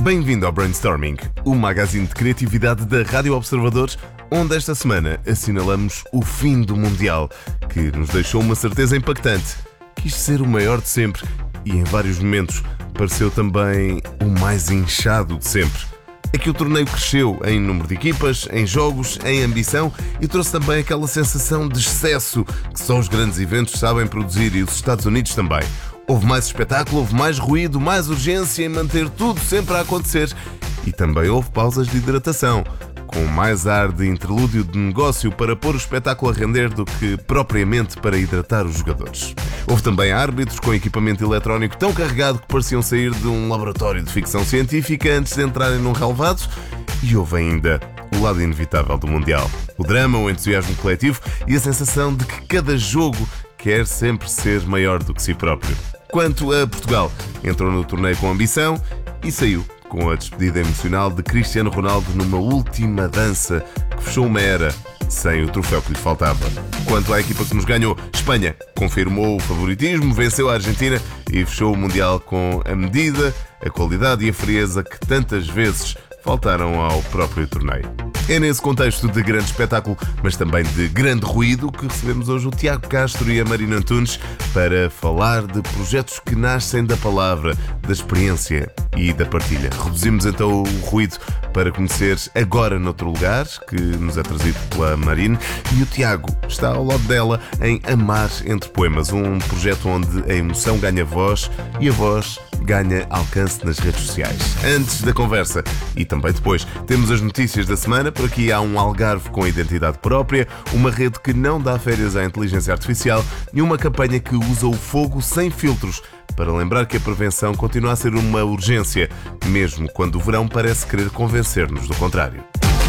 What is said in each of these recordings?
Bem-vindo ao Brainstorming, o magazine de criatividade da Rádio Observadores, onde esta semana assinalamos o fim do Mundial, que nos deixou uma certeza impactante. Quis ser o maior de sempre e, em vários momentos, pareceu também o mais inchado de sempre. É que o torneio cresceu em número de equipas, em jogos, em ambição e trouxe também aquela sensação de excesso que só os grandes eventos sabem produzir, e os Estados Unidos também. Houve mais espetáculo, houve mais ruído, mais urgência em manter tudo sempre a acontecer. E também houve pausas de hidratação, com mais ar de interlúdio de negócio para pôr o espetáculo a render do que propriamente para hidratar os jogadores. Houve também árbitros com equipamento eletrónico tão carregado que pareciam sair de um laboratório de ficção científica antes de entrarem num relevado. E houve ainda o lado inevitável do Mundial. O drama, o entusiasmo coletivo e a sensação de que cada jogo quer sempre ser maior do que si próprio. Quanto a Portugal, entrou no torneio com ambição e saiu com a despedida emocional de Cristiano Ronaldo numa última dança que fechou uma era sem o troféu que lhe faltava. Quanto à equipa que nos ganhou, Espanha confirmou o favoritismo, venceu a Argentina e fechou o Mundial com a medida, a qualidade e a frieza que tantas vezes faltaram ao próprio torneio. É nesse contexto de grande espetáculo, mas também de grande ruído, que recebemos hoje o Tiago Castro e a Marina Antunes para falar de projetos que nascem da palavra, da experiência e da partilha. Reduzimos então o ruído para conhecer Agora Noutro Lugar, que nos é trazido pela Marina, e o Tiago está ao lado dela em Amar Entre Poemas, um projeto onde a emoção ganha voz e a voz ganha alcance nas redes sociais. Antes da conversa e também depois, temos as notícias da semana. Por aqui há um Algarve com identidade própria, uma rede que não dá férias à inteligência artificial e uma campanha que usa o fogo sem filtros para lembrar que a prevenção continua a ser uma urgência, mesmo quando o verão parece querer convencer-nos do contrário.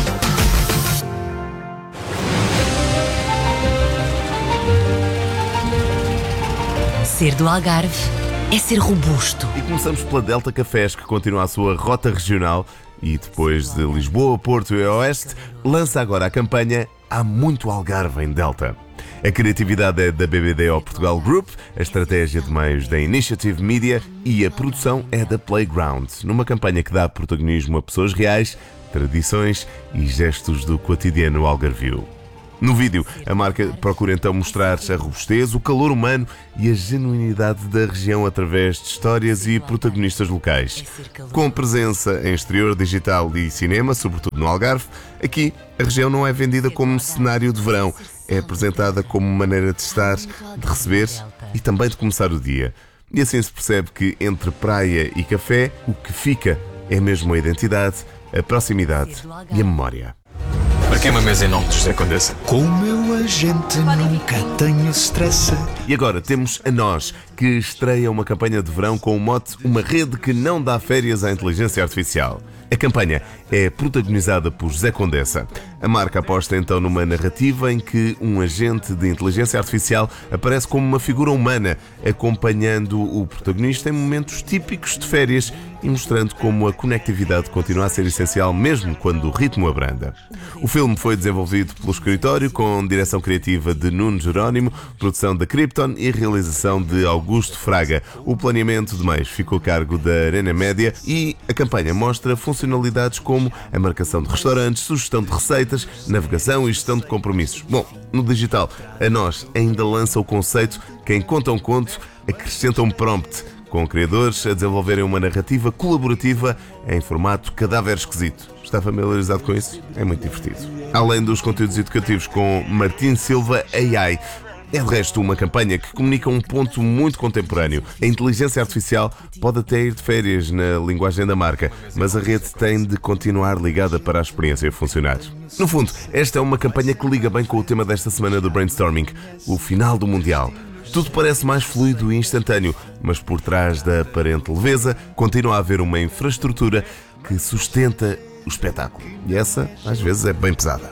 Ser do Algarve é ser robusto. E começamos pela Delta Cafés, que continua a sua rota regional e depois de Lisboa, Porto e Oeste, lança agora a campanha Há Muito Algarve em Delta. A criatividade é da BBDO Portugal Group, a estratégia de meios da Initiative Media e a produção é da Playground, numa campanha que dá protagonismo a pessoas reais, tradições e gestos do cotidiano algarvio. No vídeo, a marca procura então mostrar a robustez, o calor humano e a genuinidade da região através de histórias e protagonistas locais. Com presença em exterior, digital e cinema, sobretudo no Algarve, aqui a região não é vendida como cenário de verão, é apresentada como maneira de estar, de receber e também de começar o dia. E assim se percebe que entre praia e café, o que fica é mesmo a identidade, a proximidade e a memória. Marquei uma mesa em nome de José Condessa. Com o meu agente nunca tenho stress. E agora temos a Nós, que estreia uma campanha de verão com o mote Uma rede que não dá férias à inteligência artificial. A campanha é protagonizada por José Condessa. A marca aposta então numa narrativa em que um agente de inteligência artificial aparece como uma figura humana, acompanhando o protagonista em momentos típicos de férias e mostrando como a conectividade continua a ser essencial mesmo quando o ritmo abranda. O filme foi desenvolvido pelo escritório com direção criativa de Nuno Jerónimo, produção da Krypton e realização de Augusto Fraga. O planeamento de meios ficou a cargo da Arena Média e a campanha mostra funcionalidades como a marcação de restaurantes, sugestão de receitas, navegação e gestão de compromissos. Bom, no digital, a Nós ainda lança o conceito Quem conta um conto acrescenta um prompt, com criadores a desenvolverem uma narrativa colaborativa em formato cadáver esquisito. Está familiarizado com isso? É muito divertido. Além dos conteúdos educativos com Martim Silva AI, é de resto uma campanha que comunica um ponto muito contemporâneo. A inteligência artificial pode até ir de férias na linguagem da marca, mas a rede tem de continuar ligada para a experiência funcionar. No fundo, esta é uma campanha que liga bem com o tema desta semana do Brainstorming, o final do Mundial. Tudo parece mais fluido e instantâneo, mas por trás da aparente leveza continua a haver uma infraestrutura que sustenta o espetáculo. E essa, às vezes, é bem pesada.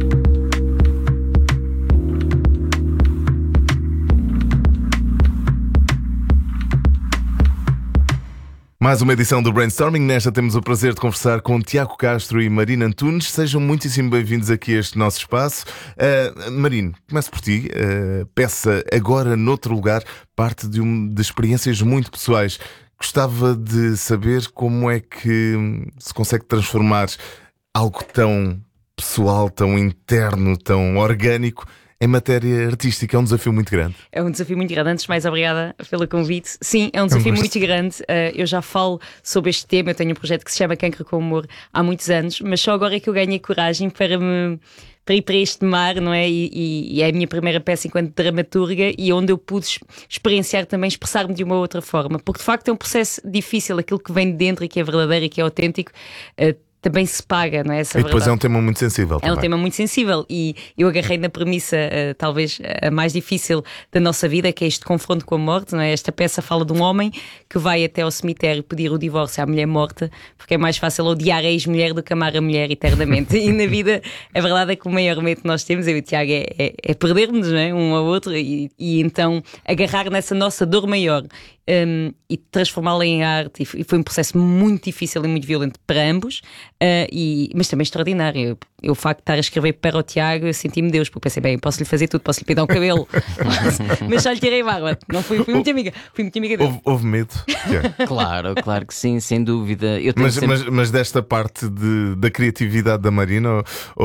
Mais uma edição do Brainstorming. Nesta temos o prazer de conversar com Tiago Castro e Marina Antunes. Sejam muitíssimo bem-vindos aqui a este nosso espaço. Marina, começo por ti. Peça Agora Noutro Lugar parte de experiências muito pessoais Gostava de saber como é que se consegue transformar algo tão pessoal, tão interno, tão orgânico em matéria artística. É um desafio muito grande. É um desafio muito grande. Antes de mais, obrigada pelo convite. Sim, é um desafio muito grande. Eu já falo sobre este tema. Eu tenho um projeto que se chama Cancro com Humor há muitos anos, mas só agora é que eu ganhei coragem para ir para este mar, não é? E é a minha primeira peça enquanto dramaturga e onde eu pude experienciar também, expressar-me de uma outra forma. Porque de facto é um processo difícil. Aquilo que vem de dentro e que é verdadeiro e que é autêntico também se paga, não é? Essa e depois verdade. É um tema muito sensível. É um tema muito sensível e eu agarrei na premissa talvez a mais difícil da nossa vida, que é este confronto com a morte, não é? Esta peça fala de um homem que vai até ao cemitério pedir o divórcio à mulher morta, porque é mais fácil odiar a ex-mulher do que amar a mulher eternamente. E na vida a verdade é que o maior medo que nós temos, eu e o Tiago, é perdermos, não é? Um ao outro e então agarrar nessa nossa dor maior e transformá-la em arte. E foi um processo muito difícil e muito violento para ambos, mas também extraordinário. O facto de estar a escrever para o Tiago, eu senti-me Deus, porque pensei, bem, posso-lhe fazer tudo, posso-lhe pintar o cabelo, mas só lhe tirei barba. Não fui muito amiga dele. Houve medo? Claro que sim, sem dúvida. Mas desta parte da criatividade da Marina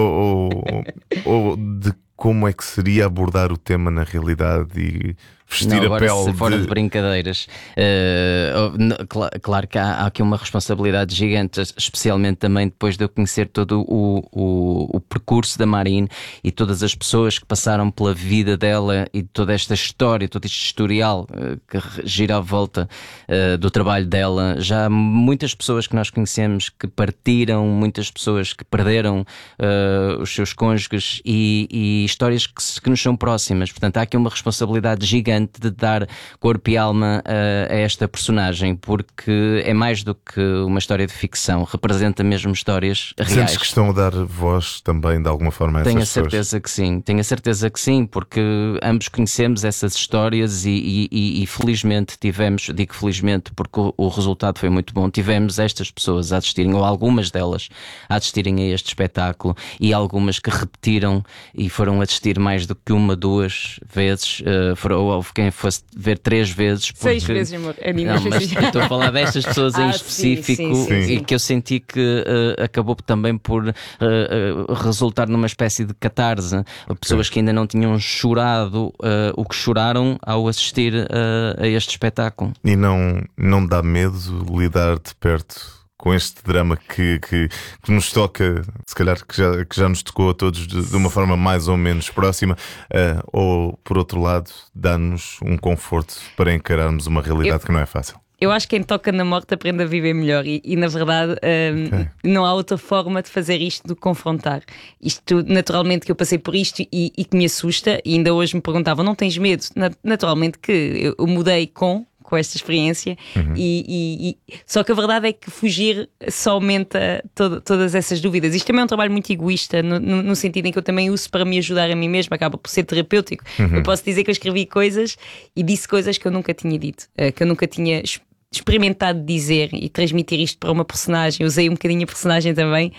ou de como é que seria abordar o tema na realidade e vestir a pele fora de brincadeiras. Claro que há aqui uma responsabilidade gigante, especialmente também depois de eu conhecer todo o percurso da Marine e todas as pessoas que passaram pela vida dela e toda esta história, todo este historial que gira à volta do trabalho dela. Já há muitas pessoas que nós conhecemos que partiram, muitas pessoas que perderam os seus cônjuges e histórias que nos são próximas. Portanto, há aqui uma responsabilidade gigante de dar corpo e alma a esta personagem, porque é mais do que uma história de ficção, representa mesmo histórias reais. Sentes que estão a dar voz também de alguma forma a essas pessoas? Tenho a certeza que sim, porque ambos conhecemos essas histórias e felizmente tivemos, digo felizmente porque o resultado foi muito bom, tivemos estas pessoas a assistirem, ou algumas delas a assistirem a este espetáculo, e algumas que repetiram e foram assistir mais do que uma, duas vezes, houve quem fosse ver 3 vezes. 6 vezes, amor. Não, mas estou a falar destas pessoas em específico sim. E que eu senti que acabou também por resultar numa espécie de catarse. Pessoas que ainda não tinham chorado o que choraram ao assistir a este espetáculo. E não dá medo lidar de perto com este drama que nos toca, se calhar que já nos tocou a todos de uma forma mais ou menos próxima, ou por outro lado dá-nos um conforto para encararmos uma realidade que não é fácil? Eu acho que quem toca na morte aprende a viver melhor e na verdade não há outra forma de fazer isto do que confrontar. Isto, naturalmente que eu passei por isto e que me assusta, e ainda hoje me perguntavam, não tens medo? Naturalmente que eu mudei com esta experiência, só que a verdade é que fugir só aumenta todas essas dúvidas. Isto também é um trabalho muito egoísta, no sentido em que eu também uso para me ajudar a mim mesma, acaba por ser terapêutico. Eu posso dizer que eu escrevi coisas e disse coisas que eu nunca tinha dito, que eu nunca tinha experimentado dizer e transmitir isto para uma personagem. Usei um bocadinho a personagem também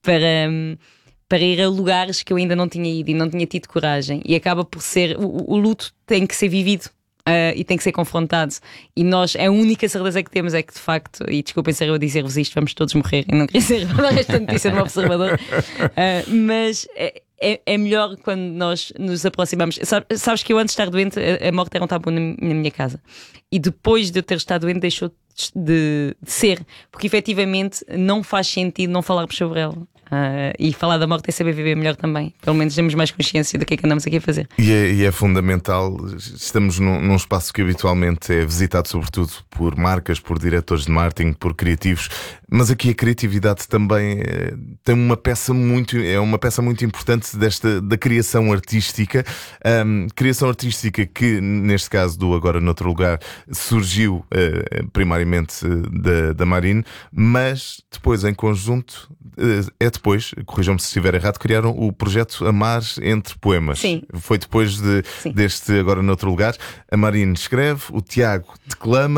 para ir a lugares que eu ainda não tinha ido e não tinha tido coragem, e acaba por ser, o luto tem que ser vivido. E tem que ser confrontado, e nós, a única certeza que temos é que de facto, e desculpem ser eu a dizer-vos isto, vamos todos morrer, e não queria ser esta notícia de um observador, mas é melhor quando nós nos aproximamos. Sabes que eu antes de estar doente, a morte era um tabu na minha casa, e depois de eu ter estado doente deixou de ser, porque efetivamente não faz sentido não falarmos sobre ela. E falar da morte é saber viver melhor também. Pelo menos temos mais consciência do que é que andamos aqui a fazer. E é fundamental. Estamos num espaço que habitualmente é visitado sobretudo por marcas, por diretores de marketing, por criativos, mas aqui a criatividade também tem uma peça muito importante da criação artística. Criação artística que, neste caso do Agora Noutro Lugar, surgiu primariamente da Marine, mas depois em conjunto, depois, corrijam-me se estiver errado, criaram o projeto Amar Entre Poemas. Sim. Foi depois deste Agora Noutro Lugar. A Marine escreve, o Tiago declama.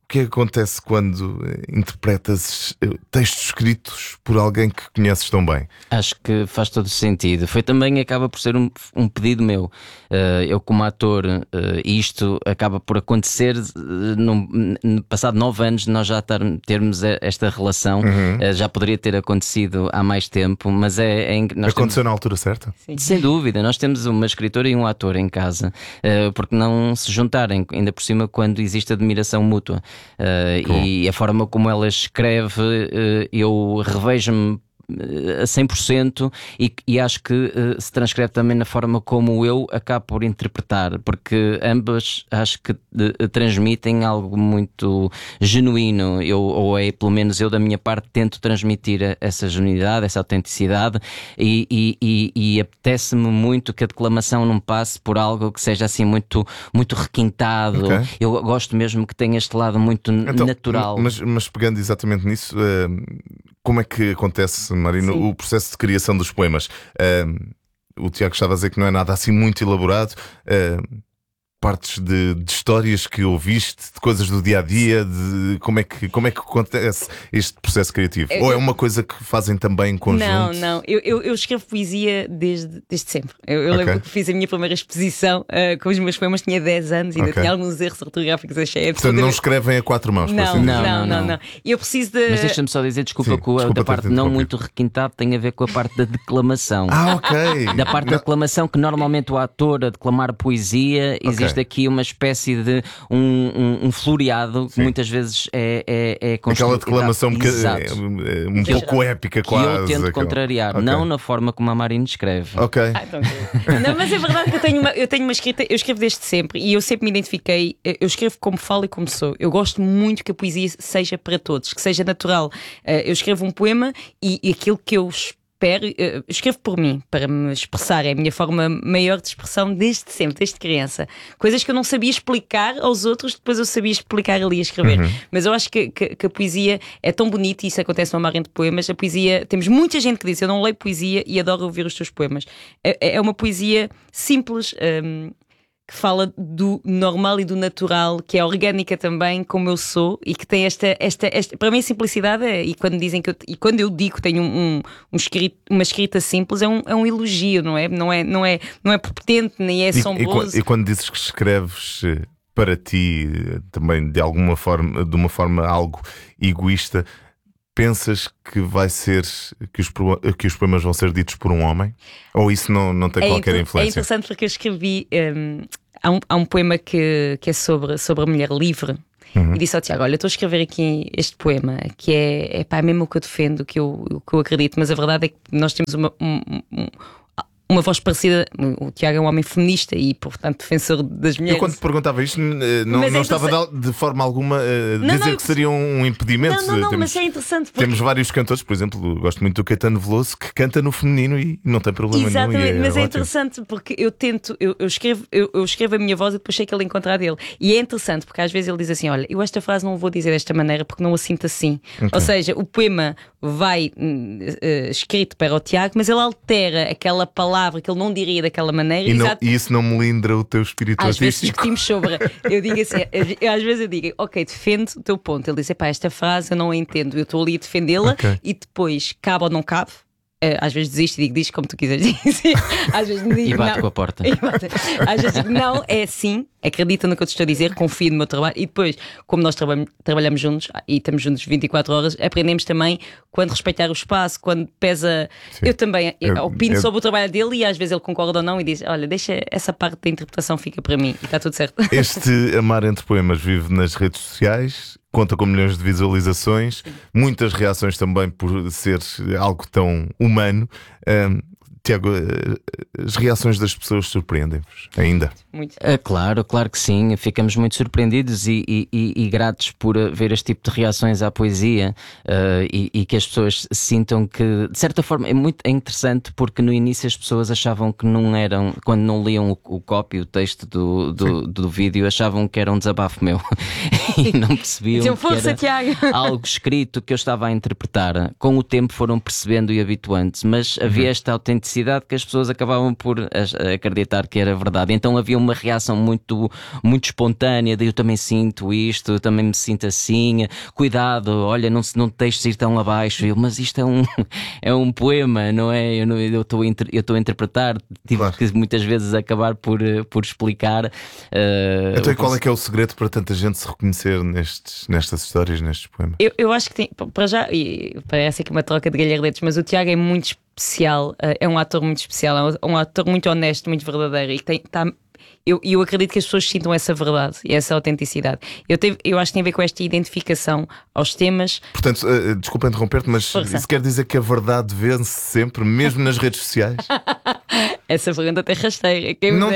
O que é que acontece quando interpretas textos escritos por alguém que conheces tão bem? Acho que faz todo sentido. Acaba por ser um pedido meu. Eu, como ator, isto acaba por acontecer no passado 9 anos, nós já termos esta relação. Já poderia ter acontecido há mais tempo, mas aconteceu na altura certa? Sim. Sem dúvida, nós temos uma escritora e um ator em casa, porque não se juntarem, ainda por cima, quando existe admiração mútua. E a forma como ela escreve, eu revejo-me a 100% e acho que se transcreve também na forma como eu acabo por interpretar, porque ambas acho que transmitem algo muito genuíno. Ou pelo menos eu da minha parte tento transmitir essa genuinidade, essa autenticidade e apetece-me muito que a declamação não passe por algo que seja assim muito, muito requintado. Eu gosto mesmo que tenha este lado muito natural. Mas pegando exatamente nisso, como é que acontece, Marina, o processo de criação dos poemas? O Tiago estava a dizer que não é nada assim muito elaborado. Partes de histórias que ouviste, de coisas do dia-a-dia, de como é que acontece este processo criativo? Ou é uma coisa que fazem também em conjunto? Não. Eu escrevo poesia desde sempre. Eu lembro que fiz a minha primeira exposição com os meus poemas, tinha 10 anos, ainda tinha alguns erros ortográficos, achei absolutamente... Portanto, não escrevem a 4 mãos? Não. Eu preciso de... Mas deixa-me só dizer, desculpa, da parte não muito requintada tem a ver com a parte da declamação. Ok. Da parte da declamação, que normalmente o ator a declamar poesia, existe aqui uma espécie de um floreado que muitas vezes é aquela declamação um pouco épica, que quase. eu tento contrariar, não na forma como a Marina escreve. Então, não, mas é verdade que eu tenho uma escrita, eu escrevo desde sempre e eu sempre me identifiquei, eu escrevo como falo e como sou. Eu gosto muito que a poesia seja para todos, que seja natural. Eu escrevo um poema e aquilo que eu escrevo por mim, para me expressar, é a minha forma maior de expressão desde sempre, desde criança. Coisas que eu não sabia explicar aos outros, depois eu sabia explicar ali a escrever. Mas eu acho que a poesia é tão bonita, e isso acontece no Amarem de Poemas. A poesia, temos muita gente que diz: eu não leio poesia e adoro ouvir os teus poemas. É uma poesia simples, que fala do normal e do natural, que é orgânica também, como eu sou, e que tem esta para mim a simplicidade e quando eu digo que tenho uma escrita simples, é um elogio, não é potente, nem é assombroso. E quando dizes que escreves para ti também de uma forma algo egoísta, pensas que vai ser que os poemas vão ser ditos por um homem? Ou isso não tem qualquer influência? É interessante porque eu escrevi há um poema que é sobre a mulher livre. E disse ao Tiago: olha, estou a escrever aqui este poema que é mesmo o que eu defendo, o que eu acredito, mas a verdade é que nós temos uma voz parecida. O Tiago é um homem feminista e, portanto, defensor das mulheres. Eu, quando te perguntava isto, não estava de forma alguma a dizer que seria um impedimento. Não, mas é interessante porque... Temos vários cantores, por exemplo, gosto muito do Caetano Veloso, que canta no feminino e não tem problema nenhum. Exatamente, mas é interessante porque eu escrevo a minha voz e depois sei que ele encontra a dele. E é interessante porque às vezes ele diz assim: olha, eu esta frase não vou dizer desta maneira porque não a sinto assim. Ou seja, o poema vai escrito para o Tiago, mas ele altera aquela palavra que ele não diria daquela maneira. E isso não melindra o teu espírito artístico? artístico? Às vezes discutimos sobre. Eu digo assim, às vezes eu digo: ok, defende o teu ponto. Ele diz: esta frase eu não a entendo, eu estou ali a defendê-la, e depois cabe ou não cabe. Às vezes desisto e digo: diz como tu quiseres dizer. Às vezes me digo, e bate não. com a porta. Às vezes digo: não, é assim, acredita no que eu te estou a dizer, confio no meu trabalho. E depois, como nós trabalhamos juntos e estamos juntos 24 horas, aprendemos também quando respeitar o espaço, quando pesa. Sim. Eu também opino sobre o trabalho dele e às vezes ele concorda ou não e diz: olha, deixa essa parte da interpretação, fica para mim e está tudo certo. Este Amar Entre Poemas vive nas redes sociais, conta com milhões de visualizações, muitas reações também por ser algo tão humano. Tiago, as reações das pessoas surpreendem-vos ainda? Muito. Claro que sim. Ficamos muito surpreendidos e gratos por ver este tipo de reações à poesia, e que as pessoas sintam que, de certa forma, é interessante porque no início as pessoas achavam que não eram, quando não liam o copy, o texto do vídeo, achavam que era um desabafo meu e não percebiam que era Tiago, algo escrito que eu estava a interpretar. Com o tempo foram percebendo e habituando-se, mas havia esta autenticidade autenticidade que as pessoas acabavam por acreditar que era verdade. Então havia uma reação muito, muito espontânea de eu também sinto isto, eu também me sinto assim, cuidado, olha, não te deixes ir tão abaixo. Mas isto é um poema, não é? Eu estou a interpretar, tive que muitas vezes acabar por explicar. Então, e qual é que é o segredo para tanta gente se reconhecer nestas histórias, nestes poemas? Eu acho que tem, para já, e parece aqui uma troca de galhardetes, mas o Tiago é muito especial, é um ator muito especial, é um ator muito honesto, muito verdadeiro e eu acredito que as pessoas sintam essa verdade e essa autenticidade. Eu acho que tem a ver com esta identificação aos temas. Portanto, desculpa interromper-te, mas isso quer dizer que a verdade vence sempre, mesmo nas redes sociais? Essa pergunta tem rasteira. Não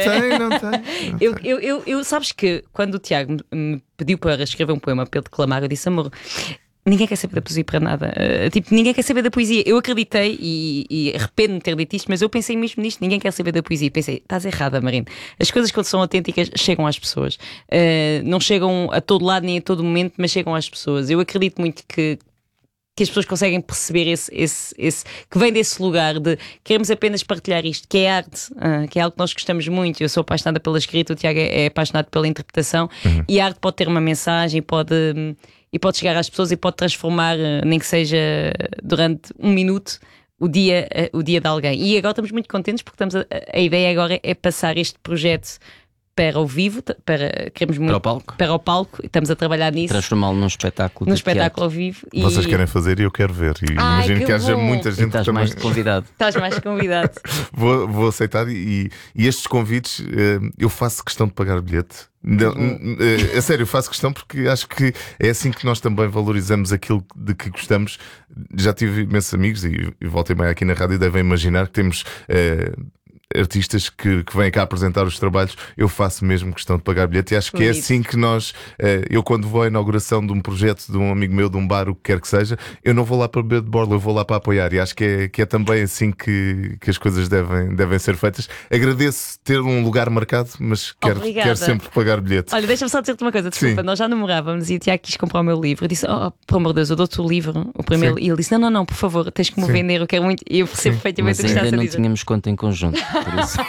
tem. Eu sabes que quando o Tiago me pediu para escrever um poema para ele declamar, eu disse: amor, ninguém quer saber da poesia para nada. Ninguém quer saber da poesia. Eu acreditei e arrependo-me de ter dito isto, mas eu pensei mesmo nisto: ninguém quer saber da poesia. Pensei, estás errada, Marina. As coisas, quando são autênticas, chegam às pessoas. Não chegam a todo lado nem a todo momento, mas chegam às pessoas. Eu acredito muito que as pessoas conseguem perceber esse que vem desse lugar de queremos apenas partilhar isto, que é arte, que é algo que nós gostamos muito. Eu sou apaixonada pela escrita, o Tiago é apaixonado pela interpretação, e a arte pode ter uma mensagem, pode chegar às pessoas e pode transformar, nem que seja durante um minuto, o dia de alguém. E agora estamos muito contentes porque a ideia agora é passar este projeto para o vivo, queremos muito para o palco, e estamos a trabalhar nisso. Transformá-lo num espetáculo. Num espetáculo ao vivo. Vocês querem fazer e eu quero ver. E imagino que haja muita gente. Estás mais convidado. Estás mais convidado. Vou aceitar e estes convites eu faço questão de pagar bilhete. Não, a sério, eu faço questão porque acho que é assim que nós também valorizamos aquilo de que gostamos. Já tive imensos amigos e voltei meio aqui na rádio, devem imaginar que temos artistas que vêm cá apresentar os trabalhos. Eu faço mesmo questão de pagar bilhete e acho que é assim que nós, eu quando vou à inauguração de um projeto de um amigo meu, de um bar, o que quer que seja, eu não vou lá para beber de borla, eu vou lá para apoiar, e acho que é também assim que as coisas devem ser feitas. Agradeço ter um lugar marcado, mas quero sempre pagar bilhete. Olha, deixa-me só dizer-te uma coisa, desculpa. Sim. Nós já namorávamos e o Tiago quis comprar o meu livro. Eu disse: pelo amor de Deus, eu dou-te o livro, o primeiro. Sim. E ele disse: não, por favor, tens que me vender, eu quero muito. E eu percebo perfeitamente o que estás a dizer. Ainda não tínhamos conta em conjunto, por isso.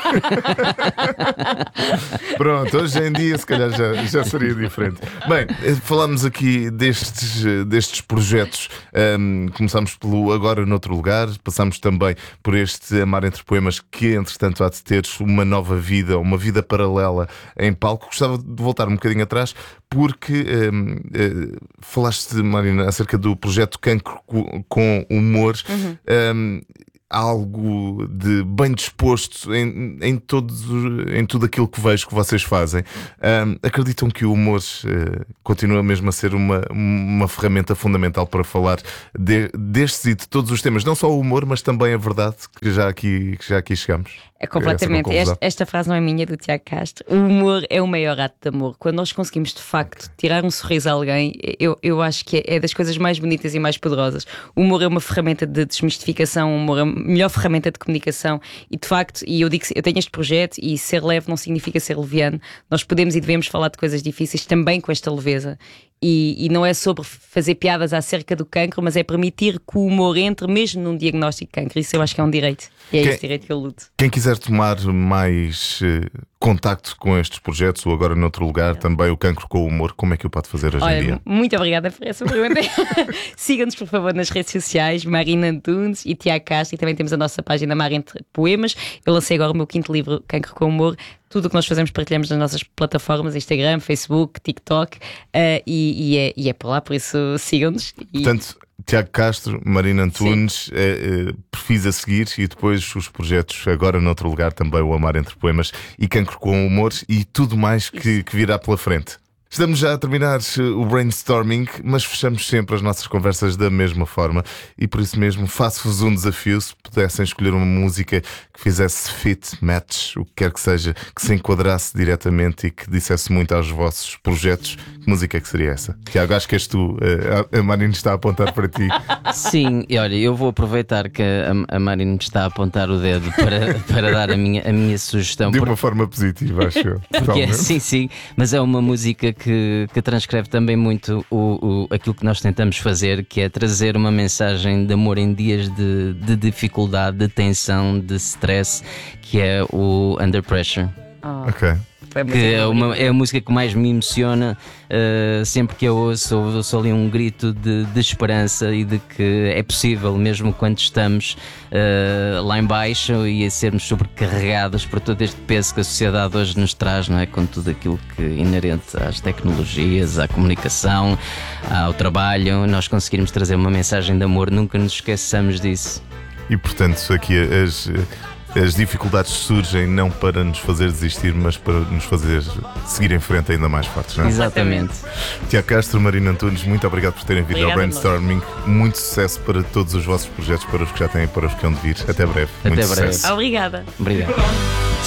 Pronto, hoje em dia se calhar já seria diferente. Bem, falámos aqui destes projetos. Começámos pelo Agora Noutro Lugar, passámos também por este Amar Entre Poemas, que entretanto há de ter uma nova vida, uma vida paralela em palco. Gostava de voltar um bocadinho atrás porque falaste, Marina, acerca do projeto Cancro com Humor. Algo de bem disposto em tudo aquilo que vejo que vocês fazem. Acreditam que o humor continua mesmo a ser uma ferramenta fundamental para falar destes e de todos os temas, não só o humor, mas também a verdade, que já aqui chegamos? É completamente. Esta frase não é minha, do Tiago Castro. O humor é o maior ato de amor. Quando nós conseguimos de facto tirar um sorriso a alguém, eu acho que é das coisas mais bonitas e mais poderosas. O humor é uma ferramenta de desmistificação, o humor é a melhor ferramenta de comunicação, e de facto, e eu digo que eu tenho este projeto, e ser leve não significa ser leviano. Nós podemos e devemos falar de coisas difíceis também com esta leveza. E não é sobre fazer piadas acerca do cancro, mas é permitir que o humor entre mesmo num diagnóstico de cancro. Isso eu acho que é um direito. E é esse direito que eu luto. Quem quiser tomar mais contacto com estes projetos, ou Agora Noutro Lugar, também o Cancro com Humor, como é que o pode fazer hoje em dia? Muito obrigada por essa pergunta. Sigam-nos, por favor, nas redes sociais, Marina Antunes e Tiago Castro, e também temos a nossa página Amar Entre Poemas. Eu lancei agora o meu 5º livro, Cancro com Humor. Tudo o que nós fazemos partilhamos nas nossas plataformas, Instagram, Facebook, TikTok, e é por lá, por isso sigam-nos. Portanto, Tiago Castro, Marina Antunes, perfis a seguir, e depois os projetos Agora Noutro Lugar, também o Amar Entre Poemas e Cancro com Humor, e tudo mais que virá pela frente. Estamos já a terminar o brainstorming, mas fechamos sempre as nossas conversas da mesma forma, e por isso mesmo faço-vos um desafio: se pudessem escolher uma música que fizesse fit, match, o que quer que seja, que se enquadrasse diretamente e que dissesse muito aos vossos projetos, que música é que seria essa? Tiago, acho que és tu, a Marina está a apontar para ti. Sim, e olha, eu vou aproveitar que a Marina está a apontar o dedo para dar a minha sugestão. De uma forma positiva, acho eu. Sim, mas é uma música que transcreve também muito aquilo que nós tentamos fazer, que é trazer uma mensagem de amor em dias de dificuldade, de tensão, de stress, que é o Under Pressure. Ok. Que é a música que mais me emociona. Sempre que eu ouço ali um grito de esperança e de que é possível, mesmo quando estamos lá em baixo e a sermos sobrecarregados por todo este peso que a sociedade hoje nos traz, não é? Com tudo aquilo que é inerente às tecnologias, à comunicação, ao trabalho, nós conseguirmos trazer uma mensagem de amor, nunca nos esqueçamos disso. E portanto, aqui as dificuldades surgem não para nos fazer desistir, mas para nos fazer seguir em frente ainda mais fortes, não é? Exatamente. Tiago Castro, Marina Antunes, muito obrigado por terem vindo ao Obrigada, Brainstorming. Muito sucesso para todos os vossos projetos, para os que já têm e para os que hão de vir. Até breve. Até muito breve. sucesso. Obrigada. Obrigado.